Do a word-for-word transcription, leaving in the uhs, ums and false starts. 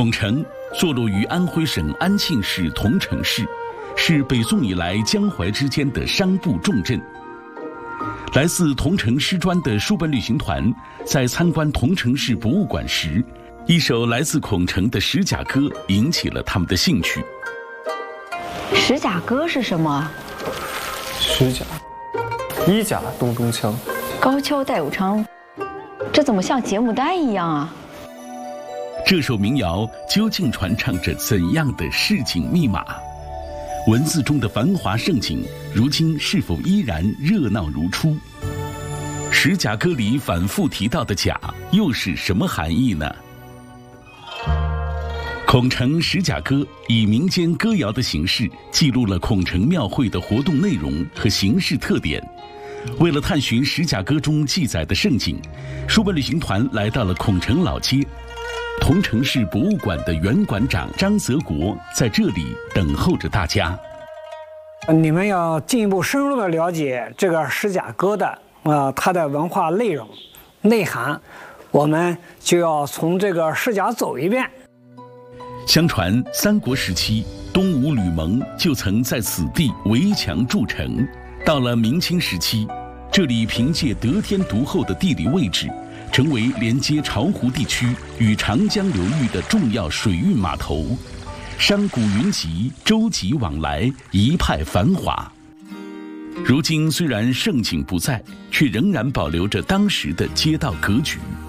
孔城坐落于安徽省安庆市桐城市，是北宋以来江淮之间的商埠重镇。来自桐城师专的书本旅行团在参观桐城市博物馆时，一首来自孔城的《石甲歌》引起了他们的兴趣。 石甲歌是什么？ 石甲，衣甲咚咚锵， 高跷带有昌，这怎么像节目单一样啊？ 这首民谣究竟传唱着怎样的市井密码？文字中的繁华盛景，如今是否依然热闹如初？石甲歌里反复提到的甲，又是什么含义呢？孔城石甲歌以民间歌谣的形式，记录了孔城庙会的活动内容和形式特点。为了探寻石甲歌中记载的盛景，书本旅行团来到了孔城老街。桐城市博物馆的原馆长张泽国在这里等候着大家。 你们要进一步深入的了解这个石甲歌的呃它的文化内容、内涵，我们就要从这个石甲走一遍。 相传三国时期，东吴吕蒙就曾在此地围墙筑城。到了明清时期，这里凭借得天独厚的地理位置，成为连接巢湖地区与长江流域的重要水运码头，商贾云集，舟楫往来，一派繁华。如今虽然盛景不再，却仍然保留着当时的街道格局。